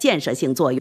建设性作用。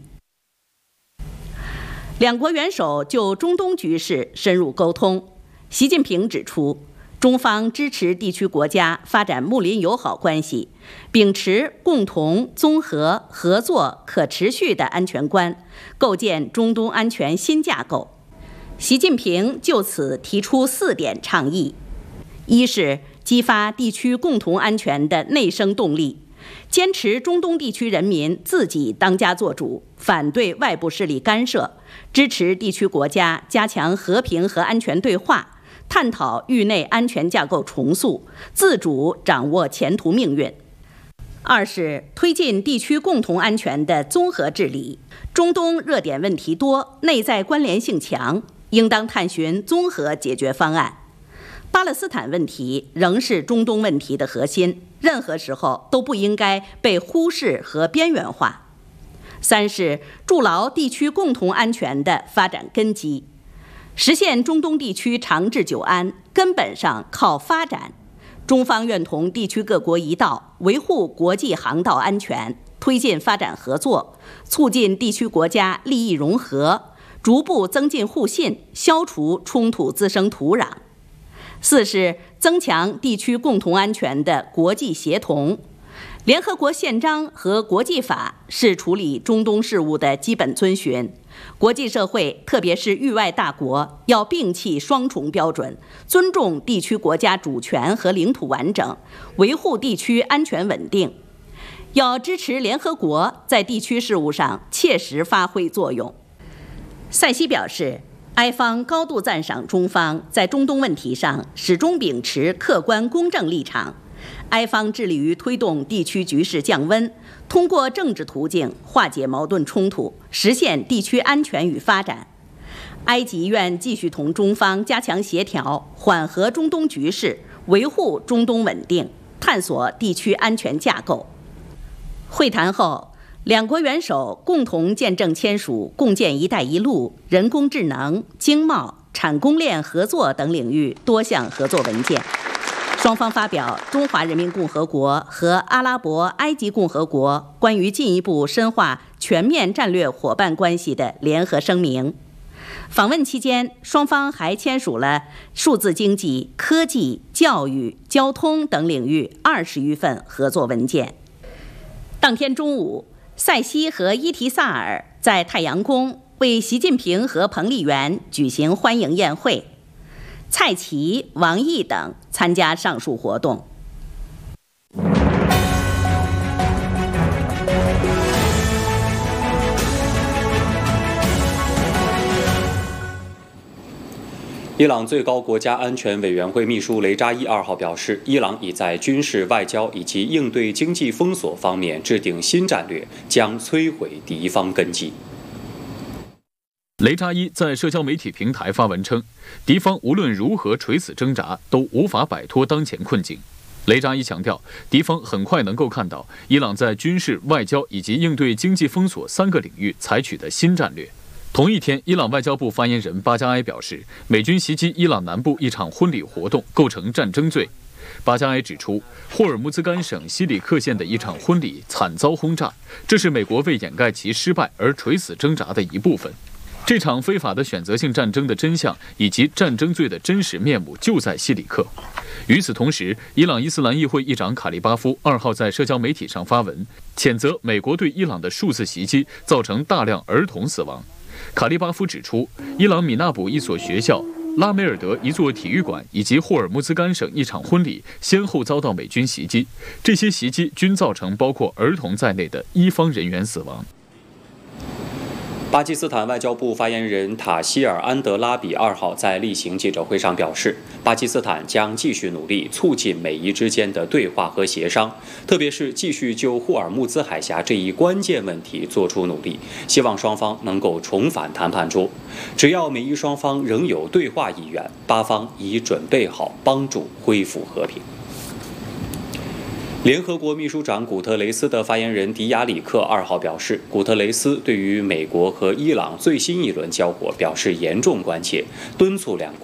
两国元首就中东局势深入沟通。习近平指出，中方支持地区国家发展睦邻友好关系，秉持共同、综合、合作、可持续的安全观，构建中东安全新架构。习近平就此提出4点倡议：一是激发地区共同安全的内生动力，坚持中东地区人民自己当家作主，反对外部势力干涉，支持地区国家加强和平和安全对话，探讨域内安全架构重塑，自主掌握前途命运。二是推进地区共同安全的综合治理。中东热点问题多，内在关联性强，应当探寻综合解决方案。巴勒斯坦问题仍是中东问题的核心，任何时候都不应该被忽视和边缘化。三是筑牢地区共同安全的发展根基，实现中东地区长治久安，根本上靠发展。中方愿同地区各国一道，维护国际航道安全，推进发展合作，促进地区国家利益融合，逐步增进互信，消除冲突滋生土壤。四是增强地区共同安全的国际协同。联合国宪章和国际法是处理中东事务的基本遵循，国际社会特别是域外大国要摒弃双重标准，尊重地区国家主权和领土完整，维护地区安全稳定。要支持联合国在地区事务上切实发挥作用。塞西表示，埃方高度赞赏中方在中东问题上始终秉持客观公正立场，埃方致力于推动地区局势降温，通过政治途径化解矛盾冲突，实现地区安全与发展。埃及愿继续同中方加强协调，缓和中东局势，维护中东稳定，探索地区安全架构。会谈后，两国元首共同见证签署共建“一带一路”人工智能、经贸、产供链合作等领域多项合作文件。双方发表中华人民共和国和阿拉伯埃及共和国关于进一步深化全面战略伙伴关系的联合声明。访问期间，双方还签署了数字经济、科技、教育、交通等领域20余份合作文件。当天中午，塞西和伊提萨尔在太阳宫为习近平和彭丽媛举行欢迎宴会，蔡奇、王毅等参加上述活动。 伊朗最高国家安全委员会秘书雷扎伊2号表示，伊朗已在军事、外交以及应对经济封锁方面制定新战略，将摧毁敌方根基。 雷扎伊在社交媒体平台发文称，敌方无论如何垂死挣扎，都无法摆脱当前困境。雷扎伊强调，敌方很快能够看到伊朗在军事、外交以及应对经济封锁3个领域采取的新战略。同一天，伊朗外交部发言人巴加埃表示，美军袭击伊朗南部一场婚礼活动构成战争罪。巴加埃指出，霍尔木兹干省西里克县的一场婚礼惨遭轰炸，这是美国为掩盖其失败而垂死挣扎的一部分。这场非法的选择性战争的真相以及战争罪的真实面目就在西里克。与此同时，伊朗伊斯兰议会议长卡利巴夫2号在社交媒体上发文，谴责美国对伊朗的数次袭击造成大量儿童死亡。卡利巴夫指出，伊朗米纳卜一所学校、拉梅尔德一座体育馆以及霍尔木兹干省一场婚礼先后遭到美军袭击，这些袭击均造成包括儿童在内的伊方人员死亡。 巴基斯坦外交部发言人塔希尔·安德拉比2号在例行记者会上表示，巴基斯坦将继续努力促进美伊之间的对话和协商，特别是继续就霍尔木兹海峡这一关键问题做出努力，希望双方能够重返谈判桌。只要美伊双方仍有对话意愿，巴方已准备好帮助恢复和平。联合国秘书长古特雷斯的发言人迪亚里克2号表示，古特雷斯对于美国和伊朗最新一轮交火表示严重关切，敦促两国